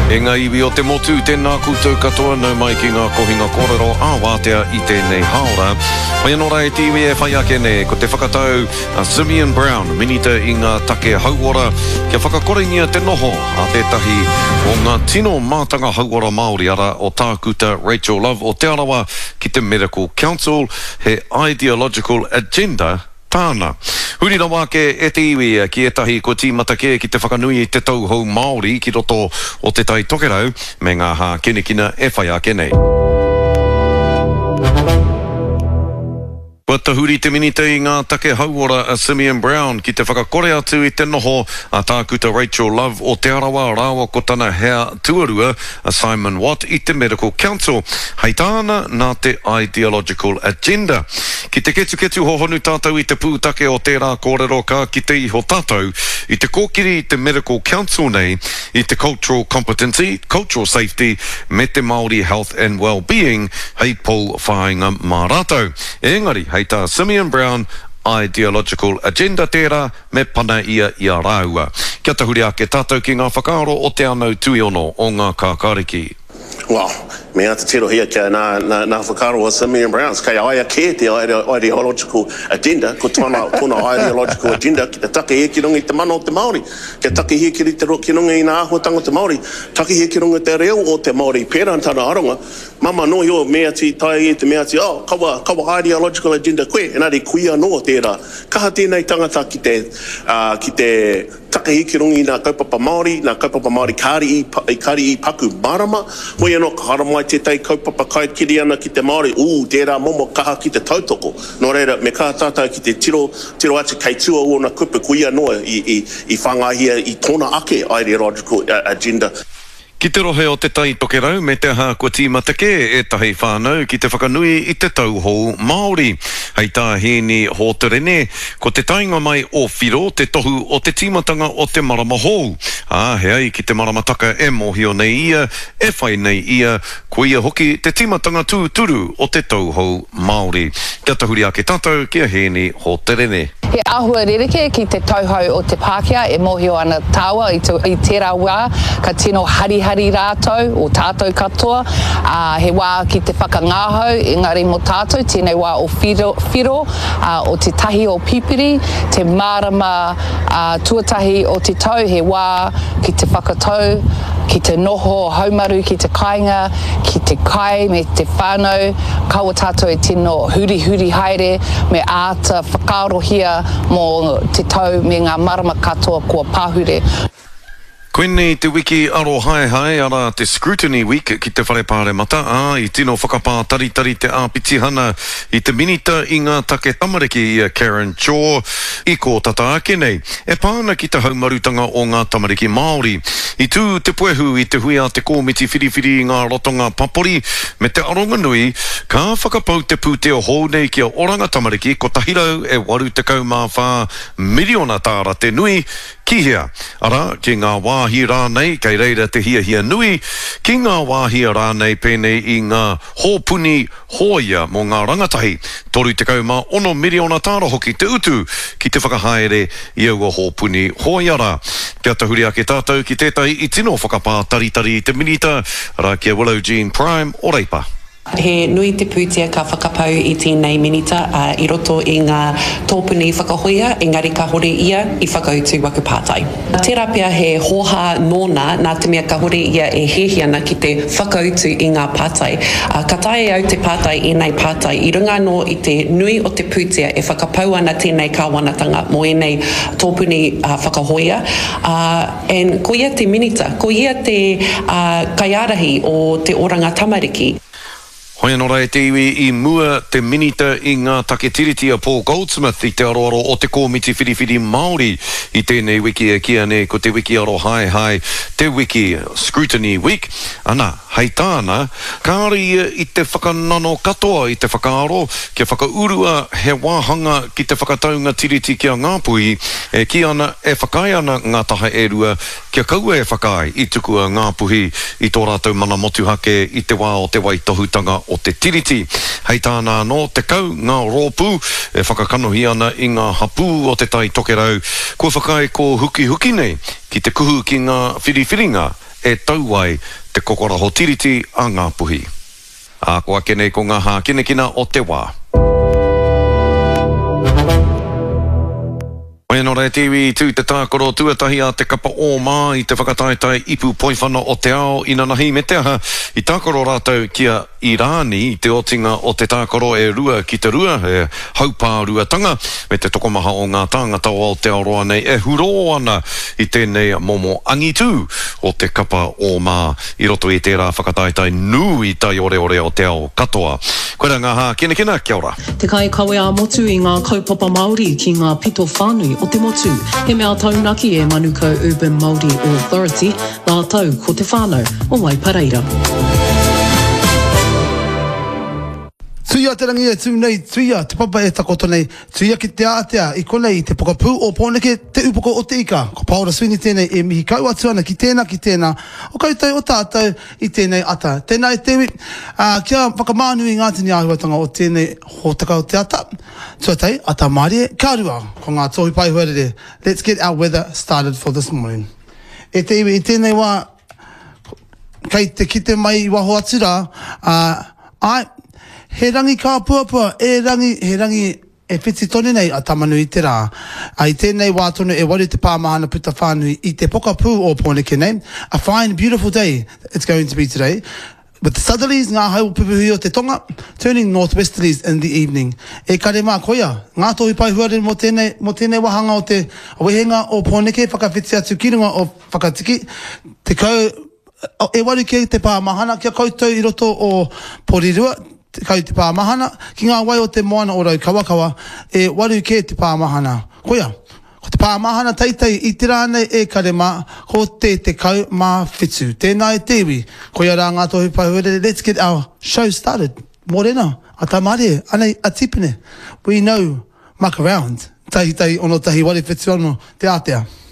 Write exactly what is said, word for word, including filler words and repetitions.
E ngā iwi o te motu, tēnā koutou katoa, nau mai ki ngā kohinga kōrero āwātea i tēnei haora. Mai anō rai te iwi e whai ake ne, ko te whakatau a Simeon Brown, minita i ngā take hauora, kia whakakoringia te noho a tētahi o ngā tino mātanga hauora Māori ara o tākuta Rachel Love o Te Arawa ki te Medical Council, he ideological agenda tāna. Huri na wake e te iwi ki etahi ko tīmata ke ki te whakanui i te tauhou Māori ki roto o te tai tokerau me ngā hā kenekina e whai ake nei. Kua tahuri te minita i ngā take hauora a Simeon Brown ki te whakakore atu i te noho a tākuta Rachel Love o Te Arawa rāwa ko tana hea tuarua a Simon Watt i te Medical Council. Hei tāna nā te ideological agenda. Ki te ketu ketu hohonu tātou i te pūtake o tērā kōrero ka ki te iho tātou i te kōkiri i te Medical Council nei i te cultural competency, cultural safety me te Māori health and well-being hei pou whainga mā rātou. Engari, hei tā Simeon Brown ideological agenda tērā me pana ia i a rāua. Kia tahuri ake tātou ki ngā whakaaro o te anau tui ono o ngā kākāriki. Well, me ata tiro hia kia nā, nā, nā whakaro o Simeon Brown, kai aia ke te ideological agenda, ko tōna, tōna ideological agenda, ki te take he ki runga i te mana o te Māori, ki take he ki te ki runga i nā āhuatanga te Māori, take he ki runga te reo o te Māori, pērā tāna aronga, mama no yo mea ti tai e te mea ti, oh, kawa, kawa ideological agenda koe, e nāre kuia no tērā, kaha tēnei tangata ki te, uh, ki te take he ki runga i nā kaupapa Māori, nā kaupapa Māori kāri i, i, kāri i paku marama, hoi anō ka haramai te tei kaupapa kai kiri ana ki te Māori, ū, tērā momo kaha ki te tautoko. Nō reira, me kaha tātou ki te tiro, tiro ati kei tua o na kupu kuia noa i, i, i whangahia i tōna ake ideological agenda. Ki te rohe o te tai tokerau me te aha kua tīmata ke e tahi whānau ki te whakanui i te tauhou Māori. Hei tā hēni hō te rene, ko te tainga mai o whiro te tohu o te tīmatanga o te marama hou. Ah, hei ki te marama taka e mohio nei ia, e whai nei ia, ko ia hoki te tīmatanga tūturu o te tauhou Māori. Kia tahuri ake tātou kia hēni hō te rene. He ahua ririke ki te tauhou o te Pākehā e mohio ana tāua i, tu, i tērā wā ka tino harihari rātou o tātou katoa. Uh, he wā ki te whakangāhau, engari mo tātou, tēnei wā o whiro, whiro uh, o te tahi o pipiri, te mārama uh, tuatahi o te tau, he wā ki te whakatau, ki te noho haumaru, ki te kāinga, ki te kai, me te whānau, kaua tātou e tino huri huri haere, me āta whakaarohia mō te tau me ngā marama katoa kua pāhure. Koenei te wiki aro hae hae ara te Scrutiny Week ki te wharepāre mata a i tino whakapā tari tari te āpiti hana i te minita i ngā take tamariki i Karen Shaw i ko tata ake nei. E pāna ki te haumarutanga o ngā tamariki Māori. I tū te puehu i te hui a te kōmiti whiriwhiri i ngā rotonga papori me te aronga nui ka whakapau te pūteo hou nei ki a oranga tamariki ko tahirau e waru te kaumawha miliona tāra te nui ki hea. Ara, ki ngā wāhi rānei, kei reira te hia hia nui, ki ngā wāhi rānei pēnei i ngā hōpuni hōia mō ngā rangatahi. Toru te kauma ono miliona tāra hoki te utu ki te whakahaere i aua hōpuni hōiara. Kia tahuri ake tātou ki tētai i tino whakapā tari tari te minita, ra kia Willow Jean Prime o Reipa. He nui te pūtia ka whakapau i tēnei minita uh, i roto i ngā tōpuni whakahoia, engari ka hore ia i whakautu waku pātai. Tērā pia he hoha nōna nā te mea ka hore ia e hehi ana ki te whakautu i ngā pātai. Uh, ka tae au te pātai i nei pātai, i runga no i te nui o te pūtia e whakapau ana tēnei kāwanatanga mō e nei tōpuni uh, whakahoia. Uh, and ko ia te minita, ko ia te uh, kaiarahi o te oranga tamariki. Hoi anō rai te iwi i mua te minita i ngā take tiritia Paul Goldsmith i te aroaro o te kōmiti whiriwhiri Māori i tēnei wiki e kia ne ko te wiki aro hai hai te wiki Scrutiny Week. Ana, hei tāna, kāri i te whakanano katoa i te whakaaro kia whakaurua he wāhanga ki te whakataunga tiriti kia ngāpui e ki ana e whakai ana ngā taha e rua kia kaua e whakai i tukua ngāpuhi i tō rātou mana motuhake i te wā o te waitohutanga o te tiriti. Hei tāna no te kau ngā rōpū e whakakanohi ana i ngā hapū o te tai tokerau. Kua whakai ko huki huki nei ki te kuhu ki ngā whiriwhiringa e tau ai te kokora ho tiriti a ngā puhi. A koa kene ko ngā hā kinekina o te wā. Oia no rei tiwi tū te tākoro tuatahi a te kapa o mā i te whakataetai ipu poiwhana o te ao ina nahi me te aha i tākoro rātou kia Irani i te otinga o te tākoro e rua ki te rua e haupā ruatanga me te tokomaha o ngā tāngata o Aotearoa nei e huro ana i tēnei momo angitu o te kapa o mā i roto i tērā whakataetai nui tai ore ore o te ao katoa. Koera ngā hā kina kina, kia ora. Te kai kawe a motu i ngā kaupapa Māori ki ngā pito whānui o te motu. He mea taunaki e Manuka Urban Māori Authority, ngā tau ko te whānau o Waipareira. Tuia te rangi e tū nei, tuia te papa e takoto nei, tuia ki te ātea i konei te pokapū o pōneke te upoko o te ika. Ko Paura Swini tēnei e mihi kau atu ana ki tēnā ki tēnā, o koutou o tātou i tēnei ata. Tēnā e tewi, uh, kia whakamānui ngā tini āhuatanga o tēnei hōtaka o te ata. Tuatei, ata Māori, kārua, ko ngā tohi pai huarere. Let's get our weather started for this morning. E te iwi, i tēnei wā, kei te kite mai i waho atu rā, uh, ai, he rangi kā puapua, e rangi, he rangi e whiti tone nei a tamanu i te rā. Ai tēnei wā tonu e wari te pāmahana puta whānui i te pokapū o Pōneke nei. A fine, beautiful day it's going to be today. With the southerlies, ngā hau pupuhui o te tonga, turning northwesterlies in the evening. E kare mā koia, ngā tohi pai huare mo tēnei, mo tēnei wahanga o te wehenga o Pōneke, whakawhiti atu ki runga o whakatiki. Te kau, e wari ke te pāmahana, kia koutou i roto o Porirua, kau te pāmahana, ki ngā wai o te moana o rau kawakawa, e waru ke te pāmahana. Koia, ko te pāmahana teitei i te rānei e kare mā, ko te te kau mā whitu. Tēnā e tewi, koia rā ngā tohi pāhuere, let's get our show started. Morena, a tā Māori, anei a tipene. We know, muck around. Tahi tahi ono tahi wari whitu ano, te ātea.